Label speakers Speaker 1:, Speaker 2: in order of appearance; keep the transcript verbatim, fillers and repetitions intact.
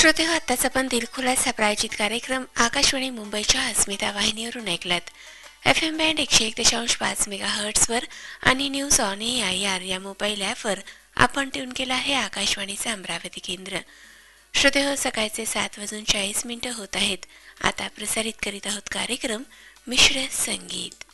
Speaker 1: श्रोते हो, आत्ताच आपण दिलखुलास प्रायोजित कार्यक्रम आकाशवाणी मुंबईच्या अस्मिता वाहिनीवरून ऐकलात. एफ एम बँड एकशे एक दशांश पाच मेगा हर्ट्सवर आणि news on A I R या मोबाईल ॲपवर आपण ट्यून केला आहे आकाशवाणीचे अमरावती केंद्र. श्रोते हो, सकाळचे सात वाजून चाळीस मिनिटं होत आहेत. आता प्रसारित करीत आहोत कार्यक्रम मिश्र संगीत.